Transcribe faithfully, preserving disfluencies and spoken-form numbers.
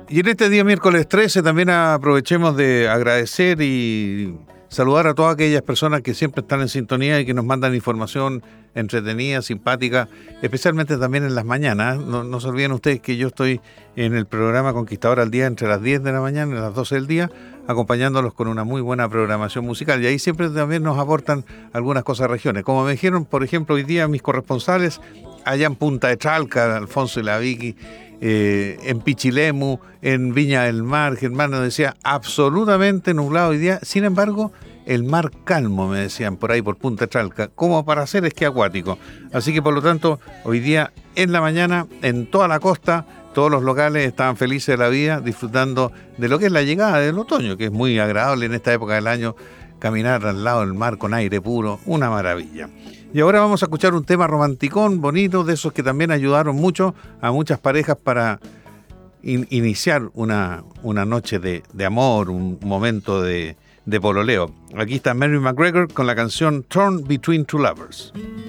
Y en este día miércoles trece también aprovechemos de agradecer y saludar a todas aquellas personas que siempre están en sintonía y que nos mandan información entretenida, simpática, especialmente también en las mañanas. No, no se olviden ustedes que yo estoy en el programa Conquistador al Día entre las diez de la mañana y las doce del día, acompañándolos con una muy buena programación musical. Y ahí siempre también nos aportan algunas cosas regiones. Como me dijeron, por ejemplo, hoy día mis corresponsales, allá en Punta de Chalca, Alfonso y la Vicky, eh, en Pichilemu, en Viña del Mar, Germán nos decía, absolutamente nublado hoy día. Sin embargo, el mar calmo, me decían por ahí por Punta Chalca, como para hacer esquí acuático. Así que por lo tanto, hoy día en la mañana, en toda la costa, todos los locales estaban felices de la vida, disfrutando de lo que es la llegada del otoño, que es muy agradable en esta época del año, caminar al lado del mar con aire puro, una maravilla. Y ahora vamos a escuchar un tema romanticón, bonito, de esos que también ayudaron mucho a muchas parejas para in- iniciar una, una noche de, de amor, un momento de de pololeo. Aquí está Mary McGregor con la canción Torn Between Two Lovers.